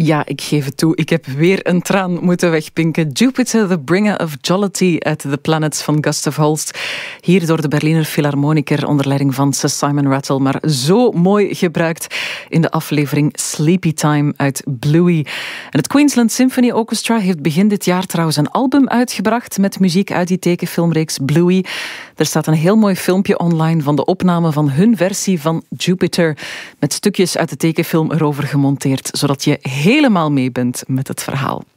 Ja, ik geef het toe. Ik heb weer een traan moeten wegpinken. Jupiter, the bringer of jollity at the planets van Gustav Holst. Hier door de Berliner Philharmoniker onder leiding van Sir Simon Rattle. Maar zo mooi gebruikt in de aflevering Sleepy Time uit Bluey. En het Queensland Symphony Orchestra heeft begin dit jaar trouwens een album uitgebracht met muziek uit die tekenfilmreeks Bluey. Er staat een heel mooi filmpje online van de opname van hun versie van Jupiter. Met stukjes uit de tekenfilm erover gemonteerd, zodat je helemaal mee bent met het verhaal.